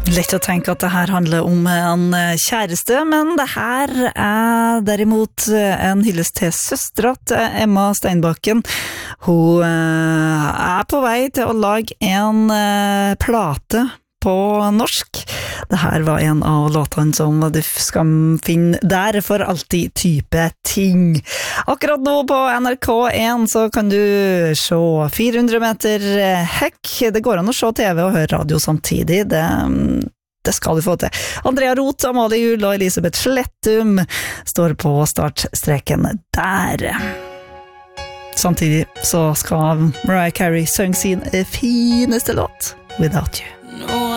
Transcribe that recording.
Lett å tenke at det her handler om en kjæreste, men det her derimot en hyllest til søstra til Emma Steinbakken. Hun på vei til å lage en plate på norsk. Det her var en av låtene som du skal finne der for alltid type ting. Akkurat nå på NRK1 så kan du se 400 meter hekk. Det går an å se TV og høre radio samtidig. Det skal du få til. Andrea Roth, Amalie Juhl og Elisabeth Slettum står på startstreken der. Samtidig så skal Mariah Carey synge sin fineste låt, Without You. No